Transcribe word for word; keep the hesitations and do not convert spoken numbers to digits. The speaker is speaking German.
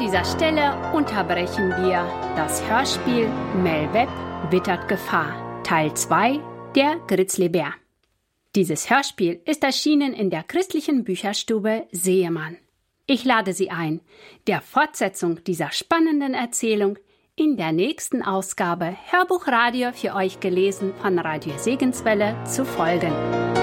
dieser Stelle unterbrechen wir das Hörspiel Mel Webb wittert Gefahr, Teil zwei, der Grizzlybär. Dieses Hörspiel ist erschienen in der christlichen Bücherstube Seemann. Ich lade Sie ein, der Fortsetzung dieser spannenden Erzählung in der nächsten Ausgabe Hörbuchradio für euch gelesen von Radio Segenswelle zu folgen.